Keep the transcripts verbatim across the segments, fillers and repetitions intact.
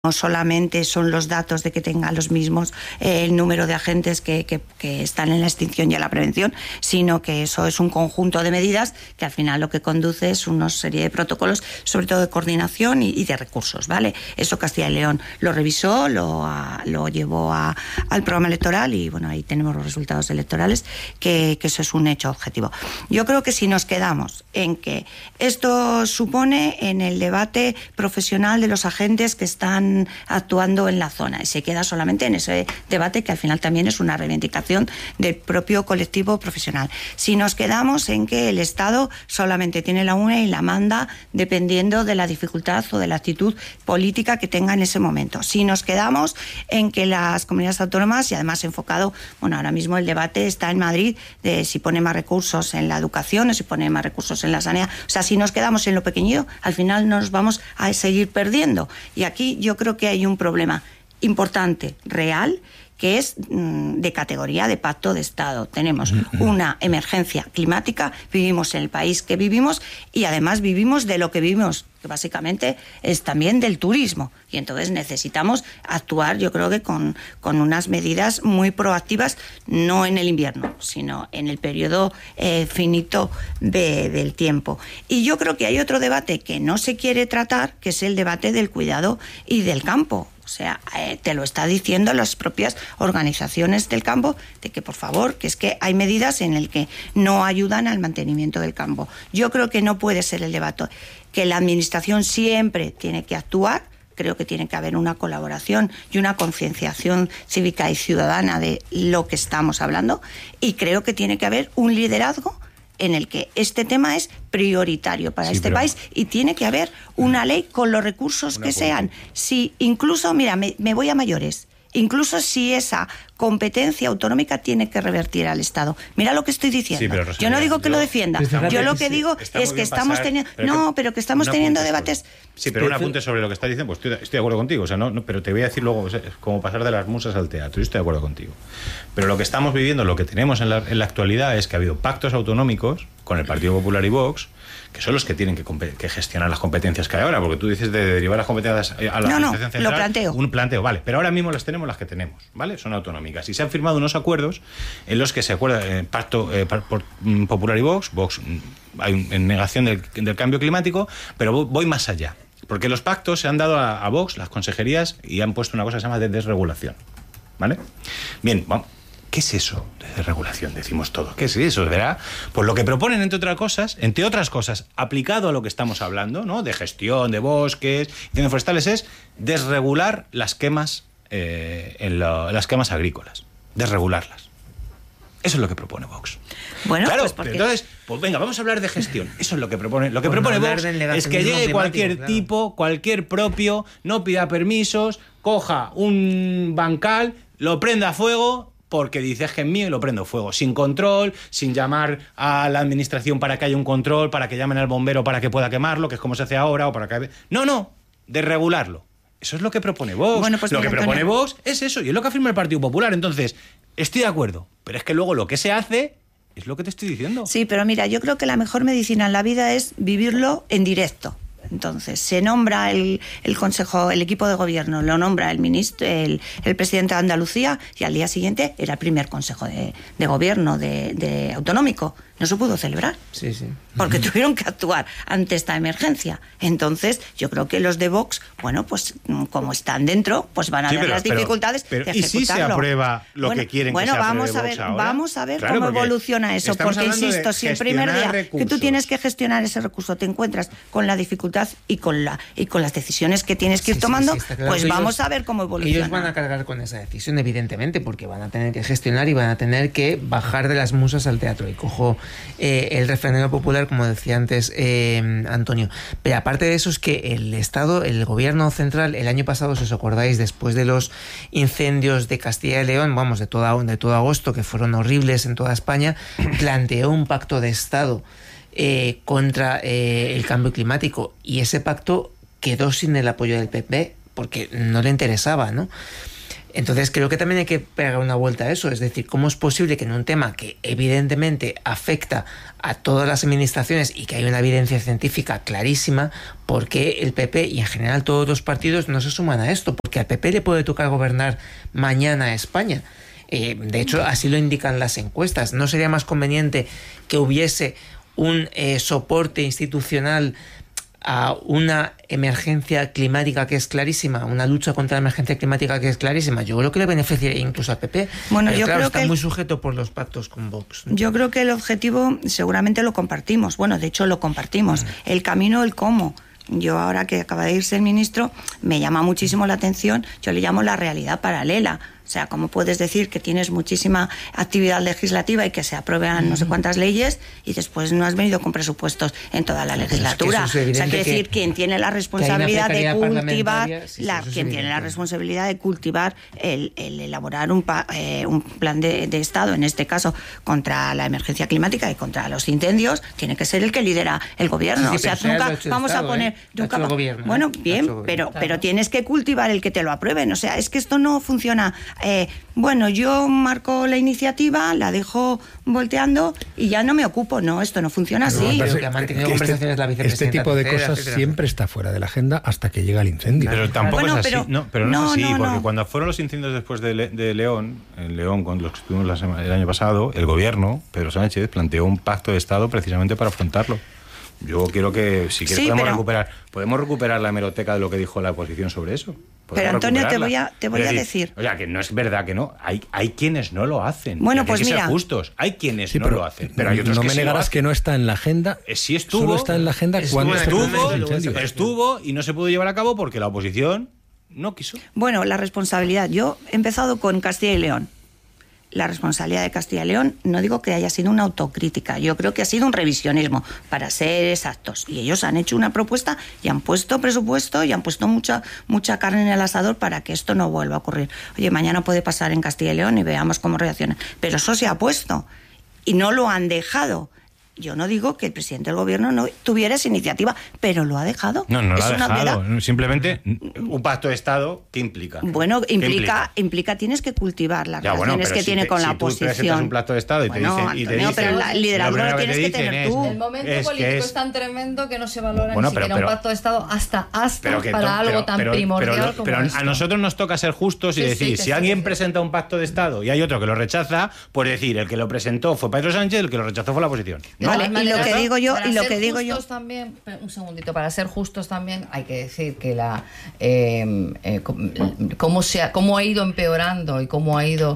No solamente son los datos de que tengan los mismos eh, el número de agentes que, que, que están en la extinción y en la prevención, sino que eso es un conjunto de medidas que al final lo que conduce es una serie de protocolos, sobre todo de coordinación y, y de recursos, ¿vale? Eso Castilla y León lo revisó, lo, a, lo llevó a, al programa electoral y bueno, ahí tenemos los resultados electorales, que, que eso es un hecho objetivo. Yo creo que si nos quedamos en que esto supone en el debate profesional de los agentes que están actuando en la zona y se queda solamente en ese debate que al final también es una reivindicación del propio colectivo profesional. Si nos quedamos en que el Estado solamente tiene la una y la manda dependiendo de la dificultad o de la actitud política que tenga en ese momento. Si nos quedamos en que las comunidades autónomas, y además enfocado, bueno, ahora mismo el debate está en Madrid de si pone más recursos en la educación o si pone más recursos en la sanidad. O sea, si nos quedamos en lo pequeñito, al final nos vamos a seguir perdiendo. Y aquí yo creo que hay un problema importante, real, que es mmm, de categoría de pacto de Estado. Tenemos una emergencia climática, vivimos en el país que vivimos y además vivimos de lo que vivimos, que básicamente es también del turismo. Y entonces necesitamos actuar, yo creo que con, con unas medidas muy proactivas, no en el invierno, sino en el periodo eh, finito de, del tiempo. Y yo creo que hay otro debate que no se quiere tratar, que es el debate del cuidado y del campo. O sea, eh, te lo está diciendo las propias organizaciones del campo, de que por favor, que es que hay medidas en las que no ayudan al mantenimiento del campo. Yo creo que no puede ser el debate, que la administración siempre tiene que actuar. Creo que tiene que haber una colaboración y una concienciación cívica y ciudadana de lo que estamos hablando, y creo que tiene que haber un liderazgo en el que este tema es prioritario para sí, este país y tiene que haber una ley con los recursos que sean. Si incluso, mira, me, me voy a mayores, incluso si esa competencia autonómica tiene que revertir al Estado. Mira lo que estoy diciendo. Sí, pero, Rosalía, yo no digo que yo, lo defienda. Yo lo que sí, digo es que estamos pasar, teniendo... Pero no, que, pero que estamos teniendo debates... Sobre, sí, pero un apunte sobre lo que estás diciendo, pues estoy, estoy de acuerdo contigo. O sea, no, no, pero te voy a decir luego, o sea, es como pasar de las musas al teatro. Yo estoy de acuerdo contigo. Pero lo que estamos viviendo, lo que tenemos en la, en la actualidad es que ha habido pactos autonómicos con el Partido Popular y Vox, que son los que tienen que, que gestionar las competencias que hay ahora, porque tú dices de derivar las competencias a la no, Administración no, Central. Lo planteo. Un planteo, vale, pero ahora mismo las tenemos las que tenemos, ¿vale? Son autonómicas. Y se han firmado unos acuerdos en los que se acuerda eh, Pacto eh, por, mm, Popular y Vox, Vox mm, hay un, en negación del, del cambio climático, pero voy, voy más allá. Porque los pactos se han dado a, a Vox, las consejerías, y han puesto una cosa que se llama de desregulación, ¿vale? Bien, vamos. ¿Qué es eso de desregulación? Decimos todo. ¿Qué es eso, verdad? Pues lo que proponen, entre otras cosas, entre otras cosas, aplicado a lo que estamos hablando, ¿no? De gestión de bosques, incendios forestales, es desregular las quemas, eh, en lo, las quemas agrícolas. Desregularlas. Eso es lo que propone Vox. Bueno, claro, pues porque... entonces, pues venga, vamos a hablar de gestión. Eso es lo que propone. Lo que pues propone no Vox es que llegue cualquier claro. tipo, cualquier propio, no pida permisos, coja un bancal, lo prenda a fuego, porque dice es que es mío y lo prendo fuego, sin control, sin llamar a la administración para que haya un control, para que llamen al bombero para que pueda quemarlo, que es como se hace ahora, o para que... No, no, de regularlo. Eso es lo que propone Vox. Bueno, pues lo mira, que propone Antonio... Vox es eso, y es lo que afirma el Partido Popular. Entonces, estoy de acuerdo, pero es que luego lo que se hace es lo que te estoy diciendo. Sí, pero mira, yo creo que la mejor medicina en la vida es vivirlo en directo. Entonces, se nombra el, el consejo, el equipo de gobierno, lo nombra el ministro, el, el presidente de Andalucía, y al día siguiente era el primer consejo de, de gobierno de, de autonómico. No se pudo celebrar. Sí, sí. Porque tuvieron que actuar ante esta emergencia. Entonces, yo creo que los de Vox, bueno, pues como están dentro, pues van a sí, ver pero, las dificultades pero, pero, de ejecutarlo. ¿Y si se aprueba lo bueno, que quieren bueno, que se vamos apruebe a ver, Vox ahora? Vamos a ver claro, cómo porque evoluciona eso. Porque, insisto, si el primer día recursos. que tú tienes que gestionar ese recurso te encuentras con la dificultad y con la y con las decisiones que tienes que ir sí, tomando, sí, sí, claro pues vamos ellos, a ver cómo evoluciona. Ellos van a cargar con esa decisión, evidentemente, porque van a tener que gestionar y van a tener que bajar de las musas al teatro. Y cojo eh, el refrendo popular, como decía antes eh, Antonio. Pero aparte de eso es que el Estado, el gobierno central, el año pasado, si os acordáis, después de los incendios de Castilla y León, vamos, de todo, de todo agosto, que fueron horribles en toda España, planteó un pacto de Estado eh, contra eh, el cambio climático, y ese pacto quedó sin el apoyo del P P porque no le interesaba, ¿no? Entonces creo que también hay que pegar una vuelta a eso, es decir, ¿cómo es posible que en un tema que evidentemente afecta a todas las administraciones y que hay una evidencia científica clarísima, por qué el P P y en general todos los partidos no se suman a esto? Porque al P P le puede tocar gobernar mañana a España. Eh, de hecho, así lo indican las encuestas. ¿No sería más conveniente que hubiese un eh, soporte institucional a una emergencia climática que es clarísima, una lucha contra la emergencia climática que es clarísima? Yo creo que le beneficiaría incluso al P P. Bueno, pero yo claro, creo está que el... muy sujeto por los pactos con Vox, ¿no? Yo creo que el objetivo seguramente lo compartimos. Bueno, de hecho lo compartimos. El camino, el cómo. Yo ahora que acaba de irse el ministro, me llama muchísimo la atención, yo le llamo la realidad paralela. O sea, ¿cómo puedes decir que tienes muchísima actividad legislativa y que se aprueban no sé cuántas leyes y después no has venido con presupuestos en toda la legislatura? Es que o sea, quiere decir, que, quien tiene la responsabilidad de cultivar, sí, la, quien tiene la responsabilidad de cultivar el, el elaborar un, pa, eh, un plan de, de Estado, en este caso contra la emergencia climática y contra los incendios, tiene que ser el que lidera el gobierno. Sí, o sea, nunca vamos Estado, a poner... ¿eh? Nunca, el gobierno, bueno, ¿eh? bien, pero, pero tienes que cultivar el que te lo aprueben. O sea, es que esto no funciona... Eh, bueno, yo marco la iniciativa, la dejo volteando y ya no me ocupo. No, esto no funciona así. No, Pero que que ha mantenido que conversaciones este, la vicepresidenta. este tipo de tercera, cosas etcétera. siempre está fuera de la agenda hasta que llega el incendio. Pero tampoco Bueno, es así. pero- no, pero no, no, es así, no, porque no. cuando fueron los incendios después de, Le- de León, en León, con los que estuvimos la sema- el año pasado, el gobierno, Pedro Sánchez, planteó un pacto de Estado precisamente para afrontarlo. Yo quiero que, si quieres, Sí, podemos pero- recuperar podemos recuperar la hemeroteca de lo que dijo la oposición sobre eso. Podemos Pero, Antonio, te recuperarla. voy a- te voy Es a decir. O sea, que no es verdad que no. Hay, hay quienes no lo hacen. Bueno, Y aquí pues hay que mira. ser justos. Hay quienes Sí, no pero lo hacen. Pero hay otros no que me sí lo negarás hacen. que no está en la agenda. Eh, sí estuvo. Solo está en la agenda Estuvo cuando en se el producen momento, los luego incendios. Estuvo y no se pudo llevar a cabo porque la oposición no quiso. Bueno, la responsabilidad. Yo he empezado con Castilla y León. La responsabilidad de Castilla y León, no digo que haya sido una autocrítica, yo creo que ha sido un revisionismo, para ser exactos. Y ellos han hecho una propuesta y han puesto presupuesto y han puesto mucha, mucha carne en el asador para que esto no vuelva a ocurrir. Oye, mañana puede pasar en Castilla y León y veamos cómo reaccionan. Pero eso se ha puesto y no lo han dejado. Yo no digo que el presidente del gobierno no tuviera esa iniciativa, pero lo ha dejado. No, no lo Es ha una dejado. obviedad. Simplemente un pacto de Estado, ¿qué implica? Bueno, ¿Qué implica, implica, tienes que cultivar las Ya, bueno, relaciones pero que si tiene te- con si la tú presentas oposición. un pacto de Estado y te Bueno, dicen- y te Antonio, dicen- pero la- el liderazgo lo lo primero que tienes te que dicen tener es- tú. El momento Es que político es, es- tan tremendo que no se valora Bueno, ni pero- siquiera pero- un pacto de Estado hasta, hasta Pero que para to- algo pero- tan pero- primordial pero- como pero esto. a nosotros nos toca ser justos y Sí, sí, decir, que si sí, alguien sí. presenta un pacto de Estado y hay otro que lo rechaza, pues decir, el que lo presentó fue Pedro Sánchez, el que lo rechazó fue la oposición. De Vale, todas y lo maneras, que digo yo- para y lo ser que digo yo- justos también, un segundito, para ser justos también hay que decir que la eh, eh, cómo se ha, cómo ha ido empeorando y cómo ha ido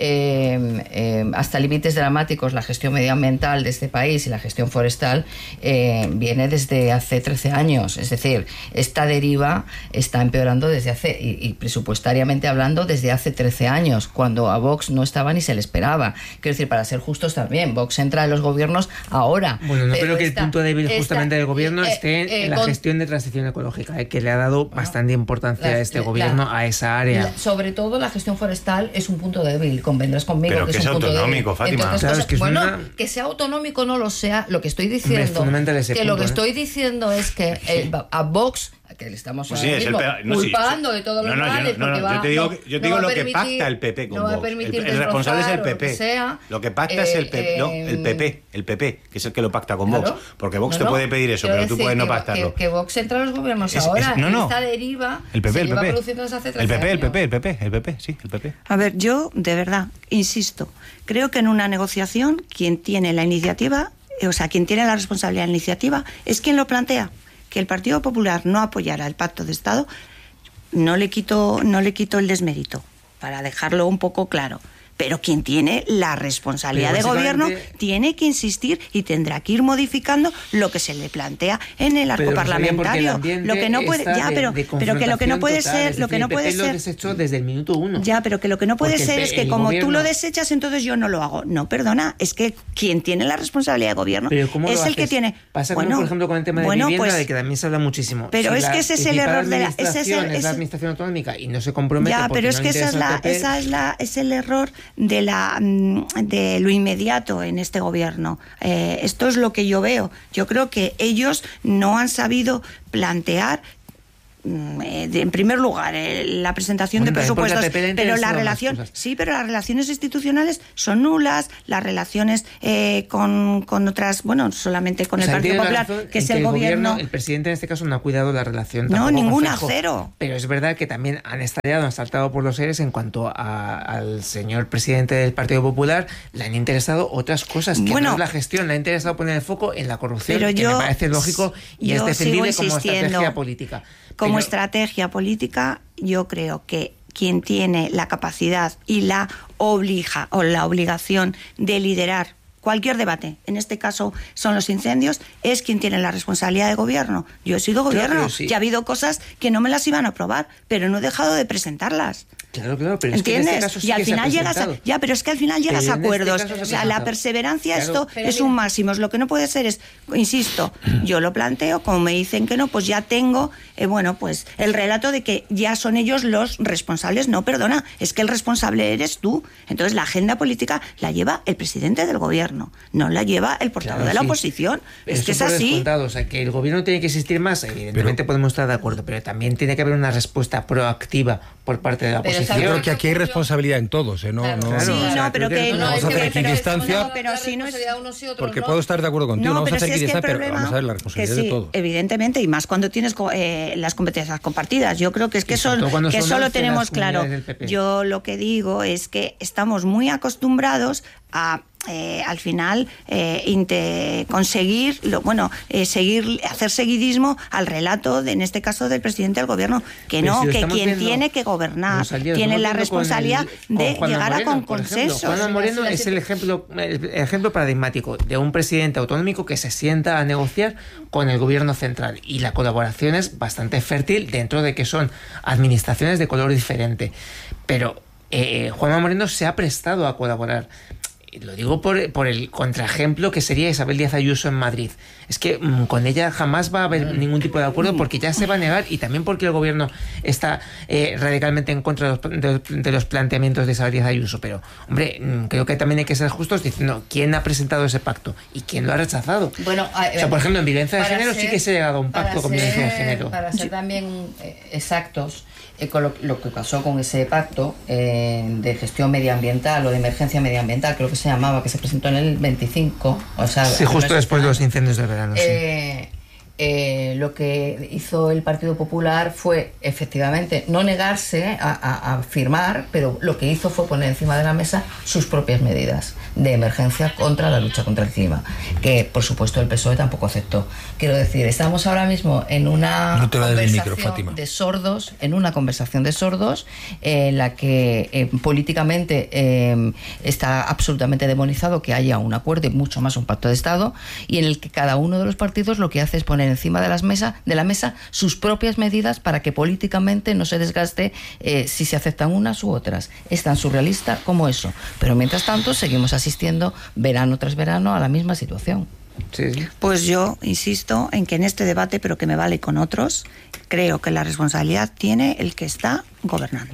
eh, eh, hasta límites dramáticos la gestión medioambiental de este país y la gestión forestal eh, viene desde hace trece años. Es decir, esta deriva está empeorando desde hace, y, y presupuestariamente hablando, desde hace trece años, cuando a Vox no estaba ni se le esperaba. Quiero decir, para ser justos también, Vox entra en los gobiernos ahora. Bueno, no pero creo que esta- el punto débil esta- justamente del gobierno eh, esté eh, en la con- gestión de transición ecológica, eh, que le ha dado bastante importancia la- a este la- gobierno, a esa área. La- sobre todo la gestión forestal es un punto débil, convendrás conmigo. Pero que que es es un punto autonómico, débil. Fátima. Entonces, Claro, cosas- es que es bueno, una- que sea autonómico no lo sea, lo que estoy Hombre, es diciendo, fundamental ese que lo punto, que ¿eh? estoy diciendo es que eh, a Vox, que le estamos Pues ahora sí, es el mismo peor- no, sí, culpando sí. de todos los No, no, yo no- males, no, no, porque yo va- te digo no- que- yo te no digo va a lo que permitir- pacta el P P con no va a Vox. permitir El- el responsable es el destrozar o lo P P. que sea. Lo que pacta es el P P, Eh, no, el P P, el P P, que es el que lo pacta con Claro. Vox, porque Vox No, te no, puede pedir eso, quiero pero tú decir puedes no que- pactarlo. Que, que Vox entra a los gobiernos Es- ahora, es- no, no. esta deriva El P P, se el lleva P P. produciendo desde hace El trece P P, el años. P P, el P P, el P P, sí, el P P. A ver, yo, de verdad, insisto, creo que en una negociación quien tiene la iniciativa, eh, o sea, quien tiene la responsabilidad de la iniciativa, es quien lo plantea. Que el Partido Popular no apoyara el Pacto de Estado, no le quito, no le quito el desmérito, para dejarlo un poco claro. Pero quien tiene la responsabilidad de Pero gobierno básicamente- tiene que insistir y tendrá que ir modificando lo que se le plantea en el arco Pero, Rosalía, porque el parlamentario. ambiente Lo que no puede, está ya, de- pero, de pero que lo que no confrontación puede total, ser, es lo que decir, no el P P puede lo ser. desechó desde el minuto uno. Ya, pero que lo que no puede Porque el ser P- es que el como gobierno- tú lo desechas, entonces yo no lo hago. No, perdona, es que quien tiene la responsabilidad de gobierno Pero ¿cómo es lo el que haces? tiene. Pasa como, Bueno, por ejemplo, con el tema de bueno, vivienda, pues, de que también se habla muchísimo. Pero es la que ese es el principal error de la- ese es el- administración es ese- la administración autonómica y no se compromete. Ya, porque pero es no que esa es interesa la, al P P. esa es la, es el error de la mm, de lo inmediato en este gobierno. Eh, esto es lo que yo veo. Yo creo que ellos no han sabido plantear en primer lugar, la presentación bueno, de presupuestos, pero la relación, cosas. sí, pero las relaciones institucionales son nulas, las relaciones eh, con, con otras, bueno, solamente con o el sea, Partido Popular, que es que el, el gobierno, gobierno. El presidente en este caso no ha cuidado la relación. No, ninguna, con cero. Pero es verdad que también han estallado, han saltado por los aires en cuanto a, al señor presidente del Partido Popular, le han interesado otras cosas, que bueno, no es la gestión, le ha interesado poner el foco en la corrupción, pero que yo, me parece lógico y es defendible como estrategia política. Como pero, estrategia política, yo creo que quien tiene la capacidad y la obliga o la obligación de liderar cualquier debate, en este caso son los incendios, es quien tiene la responsabilidad de gobierno. Yo he sido gobierno, claro, sí. y ha habido cosas que no me las iban a aprobar, pero no he dejado de presentarlas. Claro, claro, pero ¿entiendes? Es que en este caso sí y al que final se ha llegas a, ya, pero es que al final llegas pero a acuerdos. Este o sea, la perseverancia, claro, esto es mira, un máximo. Lo que no puede ser es, insisto, yo lo planteo, como me dicen que no, pues ya tengo, eh, bueno, pues el relato de que ya son ellos los responsables. No, perdona, es que el responsable eres tú. Entonces la agenda política la lleva el presidente del gobierno, no la lleva el portavoz claro, de la sí. oposición. Pero es que es por así. descontado, o sea, que el gobierno tiene que existir más, evidentemente pero, podemos estar de acuerdo, pero también tiene que haber una respuesta proactiva por parte de la pero oposición. Yo creo que aquí hay responsabilidad en todos, ¿eh? No, claro, no, claro, Sí, o sea, no, pero creo que, que no, vamos a hacer que- aquí pero- distancia, no, pero si no es unos y otros, porque ¿no? puedo estar de acuerdo contigo, No, vamos a pero hacer si es que el equidistancia, pero problema vamos a ver la que responsabilidad sí, de todos. evidentemente, y más cuando tienes eh, las competencias compartidas. Yo creo que es que, Y sobre todo son, cuando que son solo once tenemos las claro. comunidades del P P. Yo lo que digo es que estamos muy acostumbrados a Eh, al final eh, inte, conseguir lo, bueno eh, seguir hacer seguidismo al relato de, en este caso del presidente del gobierno, que Pero no, si lo que estamos quien viendo, tiene que gobernar Rosalía, tiene estamos la viendo responsabilidad con el- de con Juanma llegar Moreno, a con por ejemplo. consensos. Juanma Moreno es el ejemplo el ejemplo paradigmático de un presidente autonómico que se sienta a negociar con el gobierno central, y la colaboración es bastante fértil dentro de que son administraciones de color diferente, pero eh, Juanma Moreno se ha prestado a colaborar. Lo digo por, por el contraejemplo que sería Isabel Díaz Ayuso en Madrid. Es que mmm, con ella jamás va a haber ningún tipo de acuerdo, porque ya se va a negar, y también porque el gobierno está eh, radicalmente en contra de los, de, de los planteamientos de Isabel Díaz Ayuso. Pero, hombre, mmm, creo que también hay que ser justos diciendo quién ha presentado ese pacto y quién lo ha rechazado. Bueno, a, o sea, por ejemplo, en violencia de género ser, sí que se ha llegado a un pacto con ser, violencia de género. Para ser también eh, exactos, eh, con lo, lo que pasó con ese pacto eh, de gestión medioambiental o de emergencia medioambiental, creo que se llamaba, que se presentó en el veinticinco, o sea, sí, justo después de los incendios del verano. eh, sí. Eh, lo que hizo el Partido Popular fue efectivamente no negarse a, a, a firmar, pero lo que hizo fue poner encima de la mesa sus propias medidas de emergencia contra la lucha contra el clima, que por supuesto el P S O E tampoco aceptó. Quiero decir, estamos ahora mismo en una no te va del conversación micro, Fátima. de sordos, en una conversación de sordos eh, en la que eh, políticamente eh, está absolutamente demonizado que haya un acuerdo y mucho más un pacto de Estado, y en el que cada uno de los partidos lo que hace es poner encima de, las mesa, de la mesa sus propias medidas para que políticamente no se desgaste eh, si se aceptan unas u otras. Es tan surrealista como eso. Pero mientras tanto seguimos asistiendo verano tras verano a la misma situación. Sí, sí. Pues yo insisto en que en este debate, pero que me vale con otros, creo que la responsabilidad tiene el que está gobernando.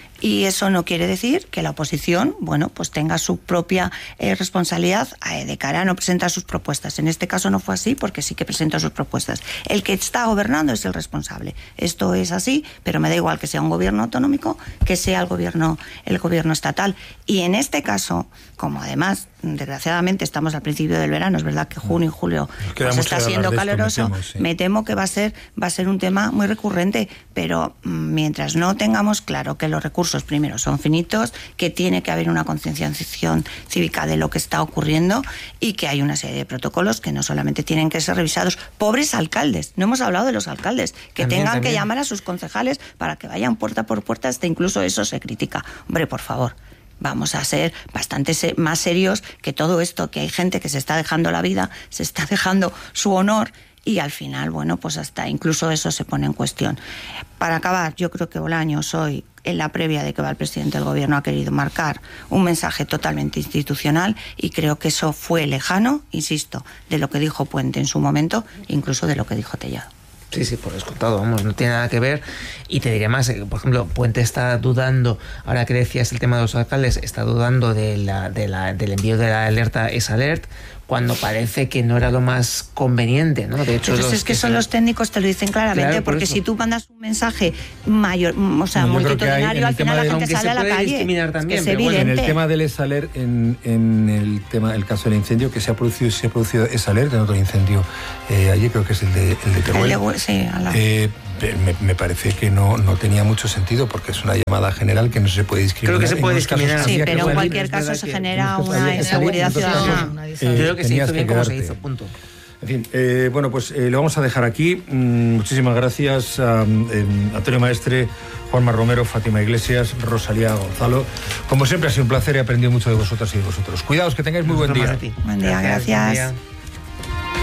Y eso no quiere decir que la oposición, bueno, pues tenga su propia eh, responsabilidad eh, de cara a no presentar sus propuestas. En este caso no fue así, porque sí que presentó sus propuestas. El que está gobernando es el responsable. Esto es así, pero me da igual que sea un gobierno autonómico, que sea el gobierno, el gobierno estatal. Y en este caso, como además, desgraciadamente, estamos al principio del verano, es verdad que junio y julio pues está siendo caluroso, me temo, sí. me temo que va a ser, va a ser un tema muy recurrente, pero mientras no tengamos claro que los recursos primero son finitos, que tiene que haber una concienciación cívica de lo que está ocurriendo y que hay una serie de protocolos que no solamente tienen que ser revisados. Pobres alcaldes, no hemos hablado de los alcaldes, que también, tengan también. que llamar a sus concejales para que vayan puerta por puerta, hasta incluso eso se critica. Hombre, por favor, vamos a ser bastante más serios que todo esto, que hay gente que se está dejando la vida, se está dejando su honor, y al final, bueno, pues hasta incluso eso se pone en cuestión. Para acabar, yo creo que Bolaños hoy, en la previa de que va el presidente del gobierno, ha querido marcar un mensaje totalmente institucional, y creo que eso fue lejano, insisto, de lo que dijo Puente en su momento, incluso de lo que dijo Tellado. Sí, sí, por descontado, vamos, no tiene nada que ver. Y te diré más, por ejemplo, Puente está dudando, ahora que decías el tema de los alcaldes, está dudando de la, de la, del envío de la alerta Es Alert, cuando parece que no era lo más conveniente, ¿no? De hecho, Pero los es que son se... los técnicos te lo dicen claramente, Claro, por porque eso. si tú mandas un mensaje mayor, o sea, No, yo creo que hay, en multitudinario, el al final tema la de- gente aunque sale se a la puede calle. discriminar Es que también, es pero bueno, En evidente. el tema del Esaler, en, en el tema, el caso del incendio que se ha producido, se ha producido Esaler en otro incendio eh, allí, creo que es el de, el de Teruel. El de Hue- sí, al lado. Eh, me, me parece que no, no tenía mucho sentido porque es una llamada general que no se puede discriminar. Creo que se En puede unos casos discriminar. Sí, había que pero en salir, cualquier es caso verdad se que genera en unos casos una había que salir, inseguridad en otros casos, ciudadana. Nadie eh, sabe. Yo creo que se tenías hizo bien que como se quedarte. hizo, punto. En fin, eh, bueno, pues eh, lo vamos a dejar aquí. Mm, muchísimas gracias a eh, Antonio Maestre, Juanma Romero, Fátima Iglesias, Rosalía Gonzalo. Como siempre ha sido un placer, he aprendido mucho de vosotras y de vosotros. Cuidaos, que tengáis muy buen Nosotros día. más de ti. Buen día, gracias. buen día.